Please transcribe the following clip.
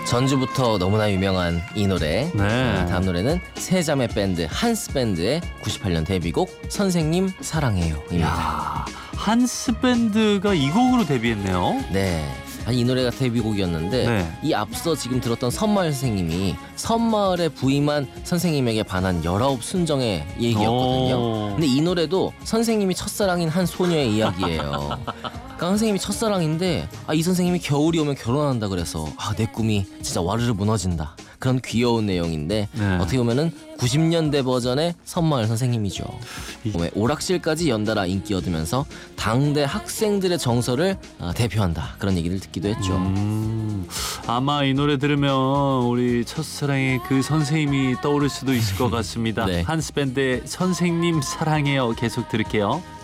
전주부터 너무나 유명한 이 노래. 네. 다음 노래는 세자매 밴드 한스 밴드의 98년 데뷔곡 선생님 사랑해요입니다. 야, 한스 밴드가 이 곡으로 데뷔했네요. 네. 이 노래가 데뷔곡이었는데 네. 이 앞서 지금 들었던 선마을 선생님이 선마을에 부임한 선생님에게 반한 19 순정의 얘기였거든요. 근데 이 노래도 선생님이 첫사랑인 한 소녀의 이야기예요. 그러니까 선생님이 첫사랑인데 이 선생님이 겨울이 오면 결혼한다 그래서 내 꿈이 진짜 와르르 무너진다. 그런 귀여운 내용인데 네. 어떻게 보면은 90년대 버전의 선마을 선생님이죠. 오락실까지 연달아 인기 얻으면서 당대 학생들의 정서를 대표한다. 그런 얘기를 듣기도 했죠. 아마 이 노래 들으면 우리 첫사랑의 그 선생님이 떠오를 수도 있을 것 같습니다. 네. 한스 밴드의 선생님 사랑해요 계속 들을게요.